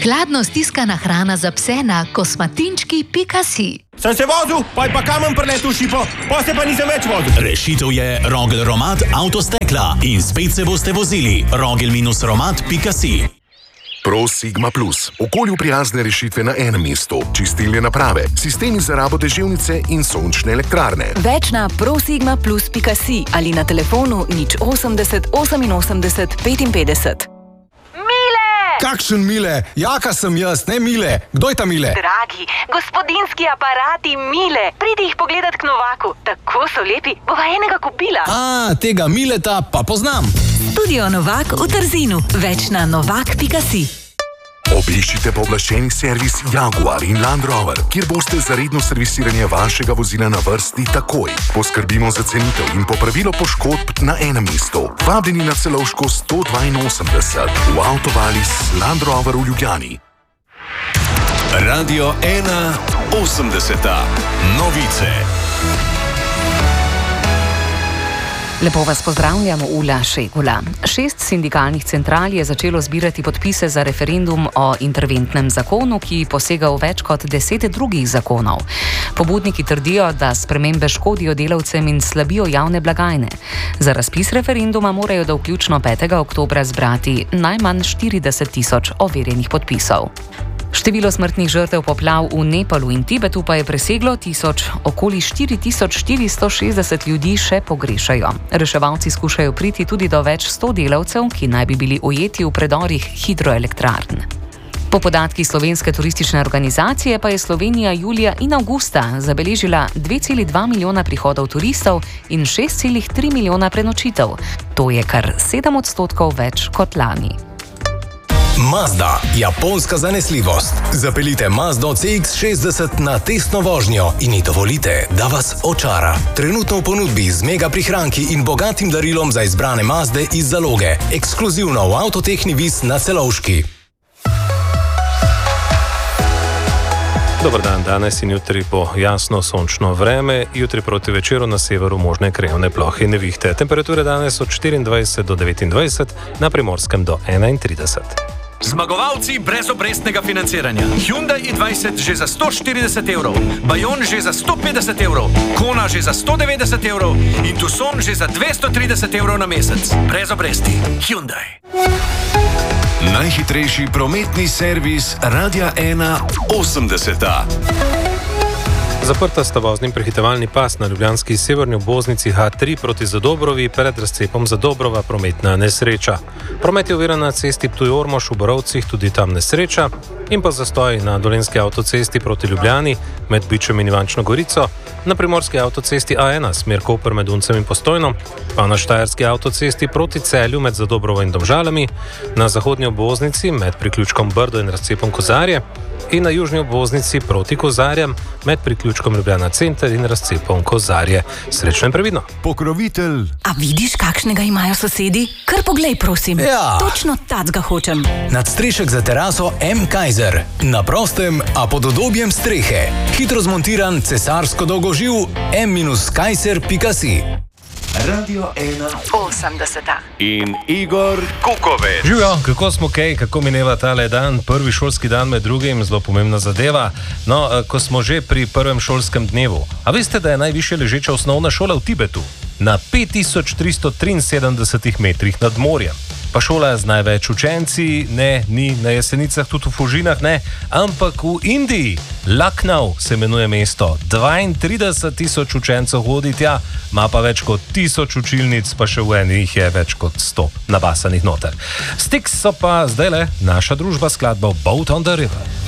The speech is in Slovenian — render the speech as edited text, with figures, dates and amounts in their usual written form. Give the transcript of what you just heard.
Hladno stiskana hrana za pse na kosmatinčki.si. Sem se vozil, pa kamen preletel šipo, pa se pa nisem več vozil. Rešitev je Rogel Romat avtostekla in spet se boste vozili. Rogel-romat.si. Pro Sigma Plus. Okolju prijazne rešitve na enem mestu. Čistilne naprave, sistemi za rabo deževnice in sončne elektrarne. Več na prosigmaplus.si ali na telefonu 080 88 55. Kakšen Mile? Jaka sem jaz, ne Mile. Kdo je ta Mile? Dragi, gospodinski aparati Mile. Pridi jih pogledat k Novaku. Tako so lepi, bova enega kupila. Tega Mileta pa poznam. Studio Novak v Trzinu. Več na novak.si. Obiščite pooblaščeni servis Jaguar in Land Rover, kjer boste za redno servisiranje vašega vozila na vrsti takoj. Poskrbimo za cenitev in popravilo poškodb na enem mestu. Vabljeni na Celovško 182 v Avtovalis Land Rover v Ljubljani. Radio 1.80. Novice. Lepo vas pozdravljamo, Ula Šegula. 6 sindikalnih central je začelo zbirati podpise za referendum o interventnem zakonu, ki posega v več kot 10 drugih zakonov. Pobudniki trdijo, da spremembe škodijo delavcem in slabijo javne blagajne. Za razpis referenduma morajo do vključno 5. oktobra zbrati najmanj 40.000 overjenih podpisov. Število smrtnih žrtev poplav v Nepalu in Tibetu pa je preseglo 1000, okoli 4460 ljudi še pogrešajo. Reševalci skušajo priti tudi do več 100 delavcev, ki naj bi bili ujeti v predorih hidroelektrarn. Po podatkih Slovenske turistične organizacije pa je Slovenija julija in avgusta zabeležila 2,2 milijona prihodov turistov in 6,3 milijona prenočitev. To je kar 7% več kot lani. Mazda, japonska zanesljivost. Zapeljite Mazdo CX-60 na testno vožnjo in ji dovolite, da vas očara. Trenutno v ponudbi z mega prihranki in bogatim darilom za izbrane Mazde iz zaloge. Ekskluzivno v Avtotehni Vis na Celovški. Dobar dan, danes in jutri bo jasno sončno vreme, jutri proti večeru na severu možne krajevne plohe in nevihte. Temperature danes od 24 do 29, na Primorskem do 31. Zmagovalci brezobrestnega financiranja. Hyundai i20 že za 140 evrov, Bayon že za 150 evrov, Kona že za 190 evrov in Tucson že za 230 evrov na mesec. Brez obresti. Hyundai. Najhitrejši prometni servis Radia 1.80. Zaprta sta vozni prehitevalni pas na ljubljanski severni obvoznici H3 proti Zadobrovi pred razcepom Zadobrova prometna nesreča. Promet je oviran na cesti Ptuj-Ormož v Borovcih, tudi tam nesreča, in pa zastoj na dolenjski avtocesti proti Ljubljani med Bičem in Ivančno Gorico, na primorski avtocesti A1 smer Koper med Uncem in Postojno, pa na štajerski avtocesti proti Celju med Zadobrovo in Domžalami, na zahodnji obvoznici med priključkom Brdo in razcepom Kozarje in na južni obvoznici proti Kozarjem med priključkom Ljubljana Center in razcepom Kozarje. Srečno in previdno. Pokrovitelj. A vidiš, kakšnega imajo sosedi? Kar poglej, prosim. Ja. Točno tacga hočem. Nadstrešek za teraso M. Kaiser. Na prostem, a pod udobjem strehe. Hitro zmontiran cesarsko dolgoživ m-kaiser.si. Radio 80. in Igor Kukovič. Živjo, kako smo kaj, kako mineva tale dan, prvi šolski dan med drugim, zelo pomembna zadeva. No, ko smo že pri prvem šolskem dnevu. A veste, da je najvišje ležeča osnovna šola v Tibetu? Na 5373 metrih nad morjem. Pa šola z največ učenci, ne, ni na Jesenicah, tudi v Fužinah, ne, ampak v Indiji, Lucknow se imenuje mesto, 32.000 učencev hodi tja, ima pa več kot 1000 učilnic, pa še v enih je več kot 100 nabasanih noter. Styx so pa zdaj le naša družba skladba Boat on the River.